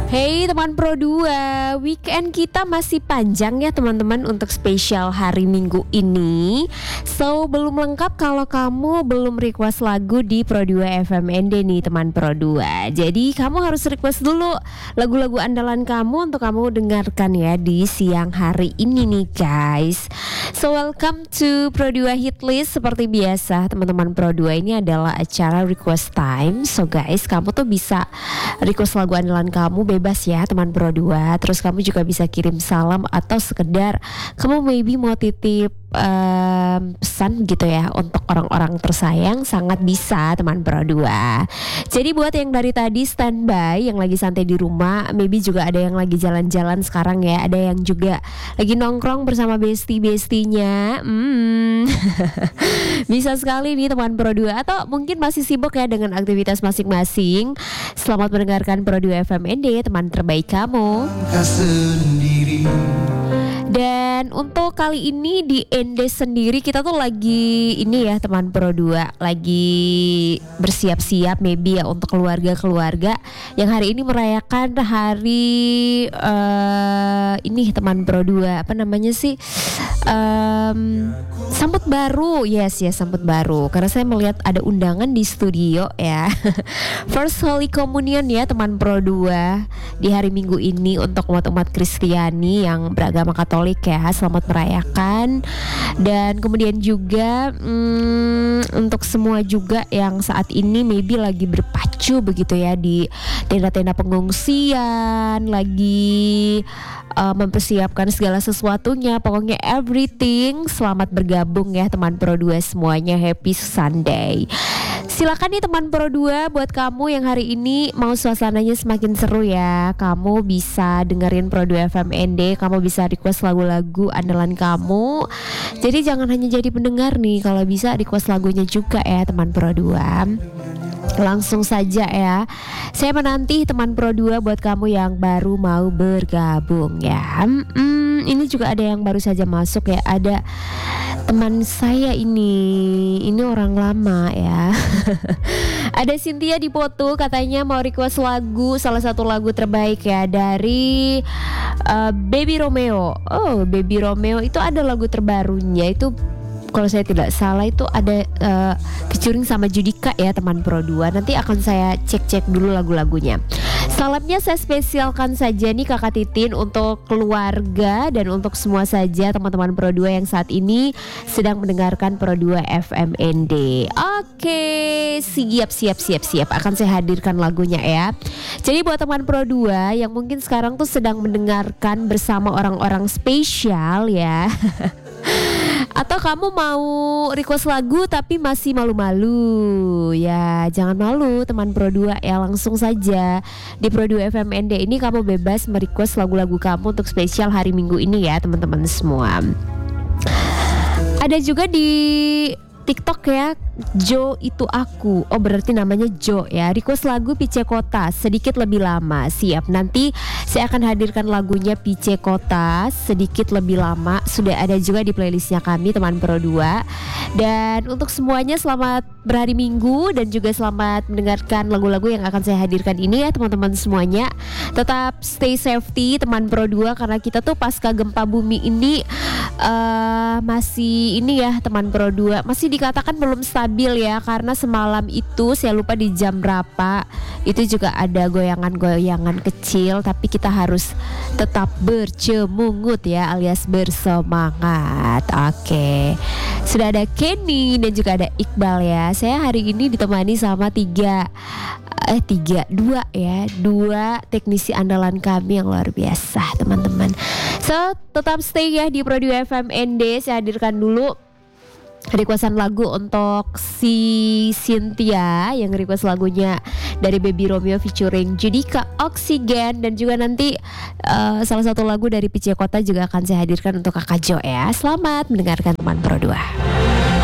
Hey teman Pro 2, weekend kita masih panjang ya teman-teman untuk spesial hari Minggu ini. So belum lengkap kalau kamu belum request lagu di Pro 2 FMND nih teman Pro 2. Jadi kamu harus request dulu lagu-lagu andalan kamu untuk kamu dengarkan ya di siang hari ini nih guys. So welcome to Pro 2 Hit List. Seperti biasa teman-teman Pro 2, ini adalah acara request time. So guys, kamu tuh bisa request lagu andalan kamu bebas ya teman Pro 2. Terus kamu juga bisa kirim salam atau sekedar kamu maybe mau titip pesan gitu ya untuk orang-orang tersayang, sangat bisa teman Pro 2. Jadi buat yang dari tadi standby, yang lagi santai di rumah, maybe juga ada yang lagi jalan-jalan sekarang ya, ada yang juga lagi nongkrong bersama bestie-bestinya. Bisa sekali nih teman Pro 2, atau mungkin masih sibuk ya dengan aktivitas masing-masing. Selamat mendengarkan Pro 2 FMND, teman terbaik kamu. Dan untuk kali ini di ND sendiri kita tuh lagi ini ya teman Pro 2, lagi bersiap-siap maybe ya untuk keluarga-keluarga yang hari ini merayakan hari ini teman Pro 2, apa namanya sih, sambut baru. Yes, sambut baru, karena saya melihat ada undangan di studio ya. First Holy Communion ya teman Pro 2 di hari Minggu ini untuk umat-umat Kristiani yang beragama Katolik ya. Selamat merayakan. Dan kemudian juga untuk semua juga yang saat ini maybe lagi berpacu begitu ya di tenda-tenda pengungsian, lagi mempersiapkan segala sesuatunya, pokoknya everything. Selamat bergabung ya teman Pro 2 semuanya, happy Sunday. Silakan nih teman Pro 2, buat kamu yang hari ini mau suasananya semakin seru ya, kamu bisa dengerin Pro 2 FMND, kamu bisa request lagu-lagu andalan kamu. Jadi jangan hanya jadi pendengar nih, kalau bisa request lagunya juga ya teman Pro 2. Langsung saja ya, saya menanti teman Pro 2 buat kamu yang baru mau bergabung ya. Ini juga ada yang baru saja masuk ya, ada teman saya ini orang lama ya. Ada Cynthia di Potu, katanya mau request lagu, salah satu lagu terbaik ya dari Baby Romeo. Oh, Baby Romeo itu ada lagu terbarunya itu, kalau saya tidak salah itu ada featuring sama Judika ya teman Pro 2. Nanti akan saya cek dulu lagu-lagunya. Salamnya saya spesialkan saja nih Kakak Titin untuk keluarga dan untuk semua saja teman-teman Pro 2 yang saat ini sedang mendengarkan Pro 2 FMND. Oke, siap. Akan saya hadirkan lagunya ya. Jadi buat teman Pro 2 yang mungkin sekarang tuh sedang mendengarkan bersama orang-orang spesial ya. Atau kamu mau request lagu tapi masih malu-malu, ya jangan malu teman Pro 2 ya, langsung saja di Pro 2 FMND ini kamu bebas merequest lagu-lagu kamu untuk spesial hari Minggu ini ya teman-teman semua. Ada juga di TikTok ya, Jo itu aku. Oh berarti namanya Jo ya. Request lagu Pice Kota sedikit lebih lama. Siap, nanti saya akan hadirkan lagunya Pice Kota sedikit lebih lama. Sudah ada juga di playlistnya kami teman Pro 2. Dan untuk semuanya selamat berhari Minggu dan juga selamat mendengarkan lagu-lagu yang akan saya hadirkan ini ya teman-teman semuanya. Tetap stay safety teman Pro 2, karena kita tuh pasca gempa bumi ini masih ini ya teman Pro 2, masih dikatakan belum stabil ya, karena semalam itu saya lupa di jam berapa itu juga ada goyangan-goyangan kecil, tapi kita harus tetap bercemungut ya, alias bersemangat. Oke. Sudah ada Kenny dan juga ada Iqbal ya. Saya hari ini ditemani sama dua teknisi andalan kami yang luar biasa teman-teman. So tetap stay ya di Pro 2 FMND. Saya hadirkan dulu requestan lagu untuk si Cynthia yang request lagunya dari Baby Romeo featuring Judika, Oksigen, dan juga nanti salah satu lagu dari Pice Kota juga akan saya hadirkan untuk Kakak Jo ya. Selamat mendengarkan teman Pro 2.